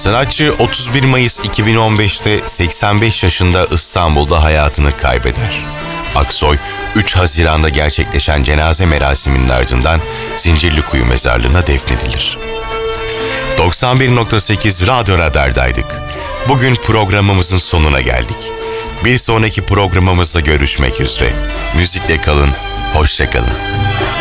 Sanatçı 31 Mayıs 2015'te 85 yaşında İstanbul'da hayatını kaybeder. Aksoy, 3 Haziran'da gerçekleşen cenaze merasiminin ardından Zincirlikuyu mezarlığına defnedilir. 91.8 Radyo Radar'daydık. Bugün programımızın sonuna geldik. Bir sonraki programımızda görüşmek üzere. Müzikle kalın, hoşça kalın.